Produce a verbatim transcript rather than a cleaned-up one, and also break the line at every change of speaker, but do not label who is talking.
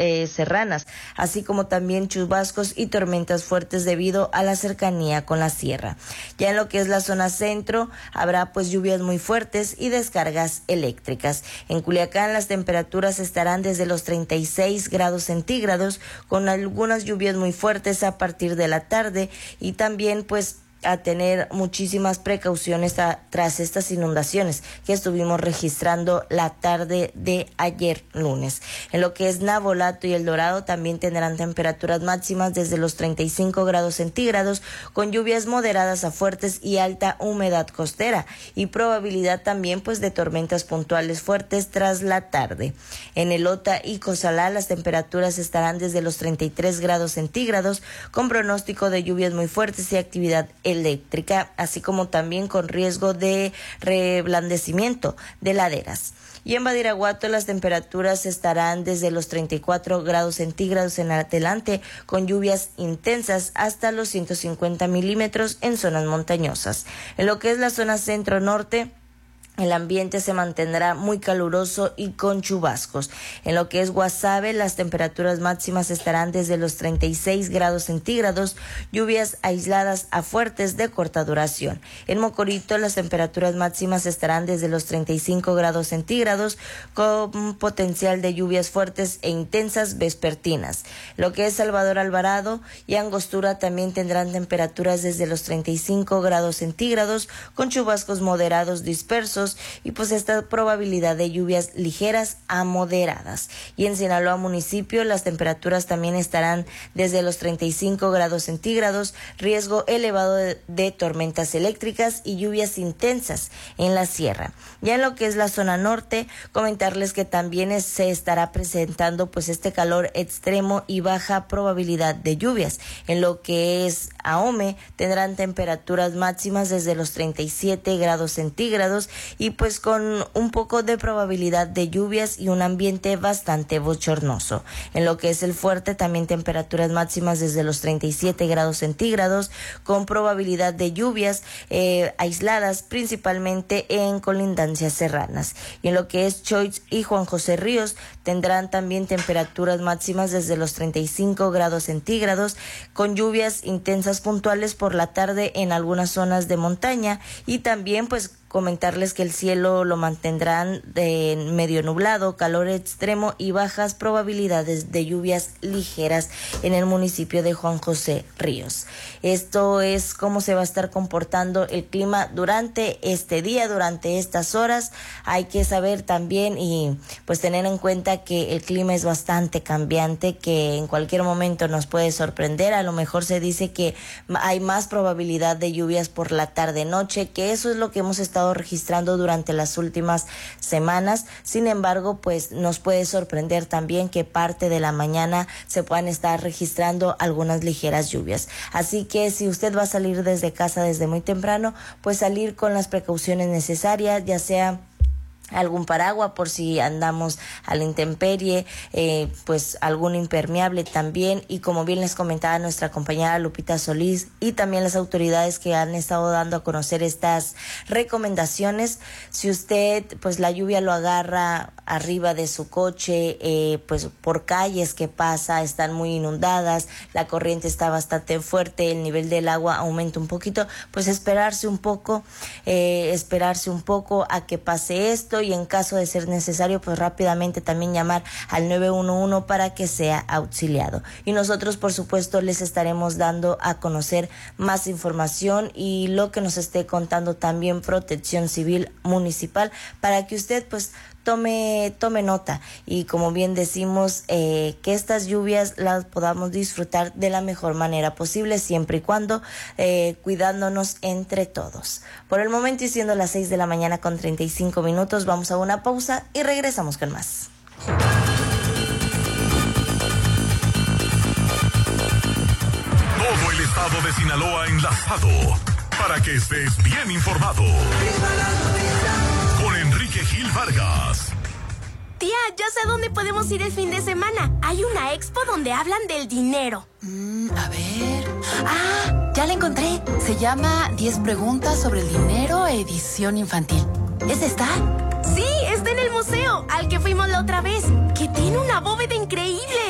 eh, serranas, así como también chubascos y tormentas fuertes debido a la cercanía con la sierra. Ya en lo que es la zona centro, habrá pues lluvias muy fuertes y descargas eléctricas. En Culiacán las temperaturas estarán desde los treinta y seis grados centígrados, con algunas lluvias muy fuertes a partir de la tarde, y también pues a tener muchísimas precauciones a, tras estas inundaciones que estuvimos registrando la tarde de ayer lunes. En lo que es Navolato y El Dorado también tendrán temperaturas máximas desde los treinta y cinco grados centígrados, con lluvias moderadas a fuertes y alta humedad costera, y probabilidad también pues de tormentas puntuales fuertes tras la tarde. En Elota y Cozalá las temperaturas estarán desde los treinta y tres grados centígrados, con pronóstico de lluvias muy fuertes y actividad eléctrica, así como también con riesgo de reblandecimiento de laderas. Y en Badiraguato las temperaturas estarán desde los treinta y cuatro grados centígrados en adelante, con lluvias intensas hasta los ciento cincuenta milímetros en zonas montañosas. En lo que es la zona centro-norte, el ambiente se mantendrá muy caluroso y con chubascos. En lo que es Guasave, las temperaturas máximas estarán desde los treinta y seis grados centígrados, lluvias aisladas a fuertes de corta duración. En Mocorito, las temperaturas máximas estarán desde los treinta y cinco grados centígrados, con potencial de lluvias fuertes e intensas vespertinas. Lo que es Salvador Alvarado y Angostura también tendrán temperaturas desde los treinta y cinco grados centígrados, con chubascos moderados dispersos, y pues esta probabilidad de lluvias ligeras a moderadas. Y en Sinaloa municipio las temperaturas también estarán desde los treinta y cinco grados centígrados, riesgo elevado de, de tormentas eléctricas y lluvias intensas en la sierra. Ya en lo que es la zona norte, comentarles que también es, se estará presentando pues este calor extremo y baja probabilidad de lluvias. En lo que es Ahome tendrán temperaturas máximas desde los treinta y siete grados centígrados, y pues con un poco de probabilidad de lluvias y un ambiente bastante bochornoso. En lo que es el Fuerte también temperaturas máximas desde los treinta y siete grados centígrados, con probabilidad de lluvias eh, aisladas principalmente en colindancias serranas. Y en lo que es Choix y Juan José Ríos tendrán también temperaturas máximas desde los treinta y cinco grados centígrados, con lluvias intensas puntuales por la tarde en algunas zonas de montaña, y también pues comentarles que el cielo lo mantendrán de medio nublado, calor extremo y bajas probabilidades de lluvias ligeras en el municipio de Juan José Ríos. Esto es cómo se va a estar comportando el clima durante este día, durante estas horas. Hay que saber también y pues tener en cuenta que el clima es bastante cambiante, que en cualquier momento nos puede sorprender. A lo mejor se dice que hay más probabilidad de lluvias por la tarde-noche, que eso es lo que hemos estado registrando durante las últimas semanas. Sin embargo, pues nos puede sorprender también que parte de la mañana se puedan estar registrando algunas ligeras lluvias. Así que si usted va a salir desde casa desde muy temprano, pues salir con las precauciones necesarias, ya sea algún paraguas por si andamos a la intemperie, eh, pues algún impermeable también, y como bien les comentaba nuestra compañera Lupita Solís y también las autoridades que han estado dando a conocer estas recomendaciones, si usted pues la lluvia lo agarra arriba de su coche, eh, pues por calles que pasa, están muy inundadas, la corriente está bastante fuerte, el nivel del agua aumenta un poquito, pues esperarse un poco, eh, esperarse un poco a que pase esto, y en caso de ser necesario pues rápidamente también llamar al nueve uno uno para que sea auxiliado. Y nosotros por supuesto les estaremos dando a conocer más información y lo que nos esté contando también Protección Civil Municipal, para que usted pues tome tome nota y como bien decimos eh, que estas lluvias las podamos disfrutar de la mejor manera posible, siempre y cuando eh, cuidándonos entre todos. Por el momento, y siendo las seis de la mañana con treinta y cinco minutos, vamos a una pausa y regresamos con más.
Todo el estado de Sinaloa enlazado para que estés bien informado. Con Enrique Gil Vargas.
Tía, ya sé dónde podemos ir el fin de semana. Hay una expo donde hablan del dinero.
Mm, a ver... ¡Ah! Ya la encontré. Se llama diez preguntas sobre el dinero, edición infantil. ¿Es esta?
Sí, está en el museo, al que fuimos la otra vez, que tiene una bóveda increíble.